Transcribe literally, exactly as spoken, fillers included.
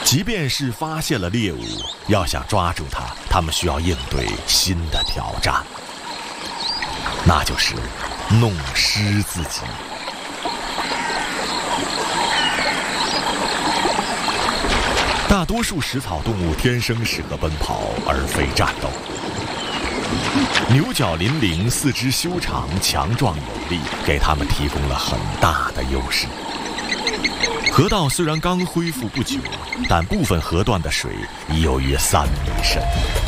即便是发现了猎物，要想抓住它，它们需要应对新的挑战，那就是弄湿自己。大多数食草动物天生适合奔跑，而非战斗。牛角鳞羚四肢修长、强壮有力，给它们提供了很大的优势。河道虽然刚恢复不久，但部分河段的水已有约三米深。